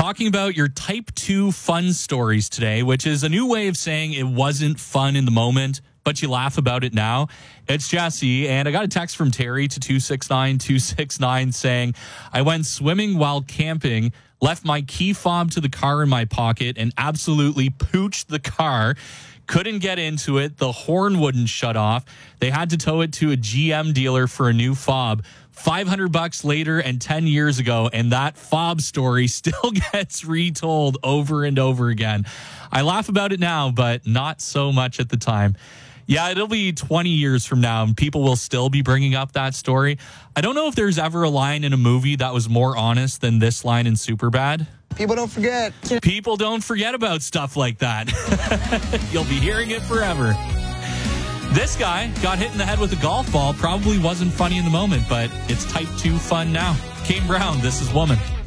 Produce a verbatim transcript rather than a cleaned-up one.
talking about your type two fun stories today, which is a new way of saying it wasn't fun in the moment, but you laugh about it now. It's Jesse, and I got a text from Terry to two six nine two six nine saying, I went swimming while camping, left my key fob to the car in my pocket, and absolutely pooched the car. Couldn't get into it. The horn wouldn't shut off. They had to tow it to a G M dealer for a new fob. five hundred bucks later and ten years ago, and that fob story still gets retold over and over again. I laugh about it now, but not so much at the time. Yeah, it'll be twenty years from now, and people will still be bringing up that story. I don't know if there's ever a line in a movie that was more honest than this line in Superbad. People don't forget. People don't forget about stuff like that. You'll be hearing it forever. This guy got hit in the head with a golf ball. Probably wasn't funny in the moment, but it's type two fun now. Kane Brown, This Is Woman.